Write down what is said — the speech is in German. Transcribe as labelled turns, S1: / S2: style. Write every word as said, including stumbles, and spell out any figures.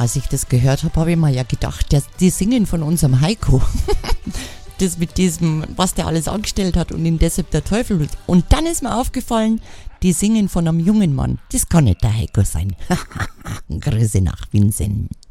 S1: Als ich das gehört habe, habe ich mir ja gedacht, der, die singen von unserem Heiko. Das mit diesem, was der alles angestellt hat und ihn deshalb der Teufel. Und dann ist mir aufgefallen, die singen von einem jungen Mann. Das kann nicht der Heiko sein. Grüße nach Vincent.